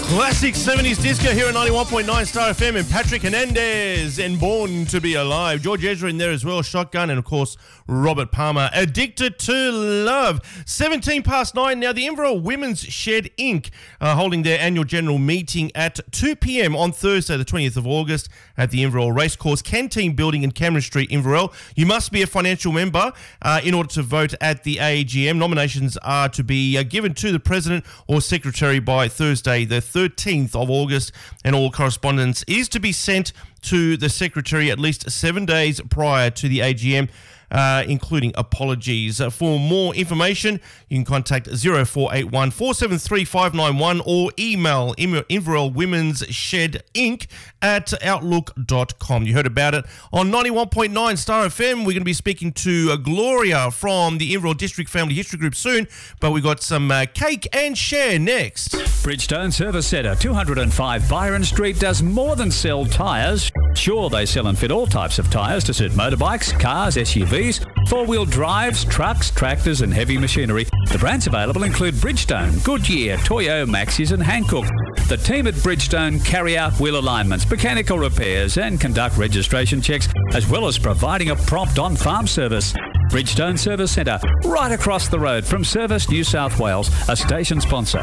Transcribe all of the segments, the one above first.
Classic 70s disco here at 91.9 Star FM, and Patrick Hernandez and Born to Be Alive. George Ezra in there as well, Shotgun, and of course Robert Palmer, Addicted to Love. 17 past 9 now. The Inverell Women's Shed Inc. Holding their annual general meeting at 2 p.m. on Thursday the 20th of August at the Inverell Racecourse Canteen Building in Cameron Street, Inverell. You must be a financial member in order to vote at the AGM. Nominations are to be given to the President or Secretary by Thursday the 13th of August, and all correspondence is to be sent to the Secretary at least 7 days prior to the AGM, including apologies. For more information, you can contact 0481 473 591 or email Inverell Women's Shed Inc. at outlook.com. You heard about it on 91.9 Star FM. We're going to be speaking to Gloria from the Inverell District Family History Group soon, but we got some cake and share next. Bridgestone Service Centre, 205 Byron Street, does more than sell tyres. Sure, they sell and fit all types of tyres to suit motorbikes, cars, SUVs, four-wheel drives, trucks, tractors and heavy machinery. The brands available include Bridgestone, Goodyear, Toyo, Maxxis and Hankook. The team at Bridgestone carry out wheel alignments, mechanical repairs and conduct registration checks, as well as providing a prompt on-farm service. Bridgestone Service Centre, right across the road from Service New South Wales, a station sponsor.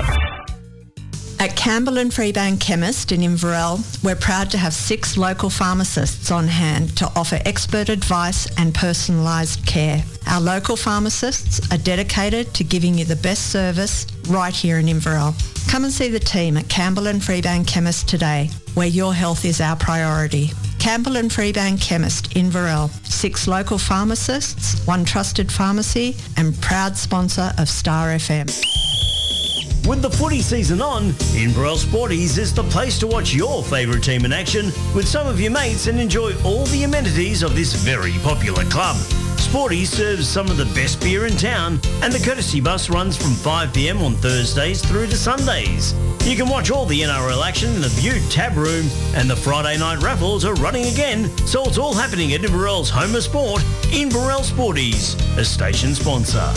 At Campbell and Freebank Chemist in Inverell, we're proud to have 6 local pharmacists on hand to offer expert advice and personalised care. Our local pharmacists are dedicated to giving you the best service right here in Inverell. Come and see the team at Campbell and Freebank Chemist today, where your health is our priority. Campbell and Freebank Chemist, Inverell. 6 local pharmacists, 1 trusted pharmacy, and proud sponsor of Star FM. With the footy season on, Inverell Sporties is the place to watch your favourite team in action with some of your mates and enjoy all the amenities of this very popular club. Sporties serves some of the best beer in town, and the courtesy bus runs from 5 p.m. on Thursdays through to Sundays. You can watch all the NRL action in the View Tab Room, and the Friday night raffles are running again, so it's all happening at Inverell's home of sport, Inverell Sporties, a station sponsor.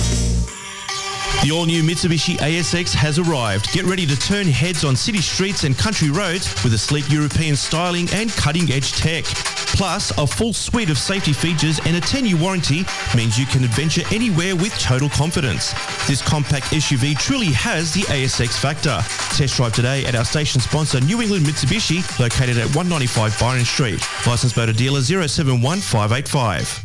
The all-new Mitsubishi ASX has arrived. Get ready to turn heads on city streets and country roads with a sleek European styling and cutting-edge tech. Plus, a full suite of safety features and a 10-year warranty means you can adventure anywhere with total confidence. This compact SUV truly has the ASX factor. Test drive today at our station sponsor, New England Mitsubishi, located at 195 Byron Street. Licensed motor dealer 071585.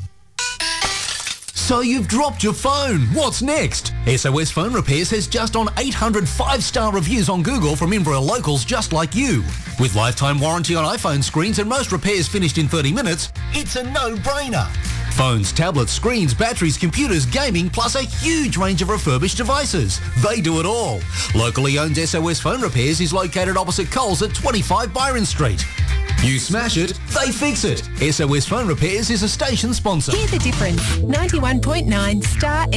So you've dropped your phone. What's next? SOS Phone Repairs has just on 800 5-star reviews on Google from Inverell locals just like you. With lifetime warranty on iPhone screens and most repairs finished in 30 minutes, it's a no-brainer. Phones, tablets, screens, batteries, computers, gaming, plus a huge range of refurbished devices. They do it all. Locally owned SOS Phone Repairs is located opposite Coles at 25 Byron Street. You smash it, they fix it. SOS Phone Repairs is a station sponsor. Hear the difference. 91.9 Star